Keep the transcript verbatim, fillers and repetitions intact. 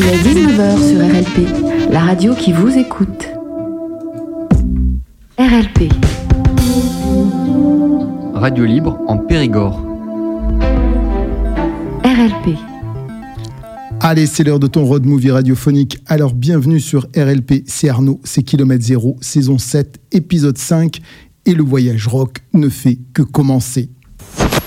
Il est dix-neuf heures sur R L P, la radio qui vous écoute. R L P. Radio libre en Périgord. R L P. Allez, c'est l'heure de ton road movie radiophonique. Alors, bienvenue sur R L P, c'est Arnaud, c'est Kilomètre Zéro, saison sept, épisode cinq. Et le voyage rock ne fait que commencer.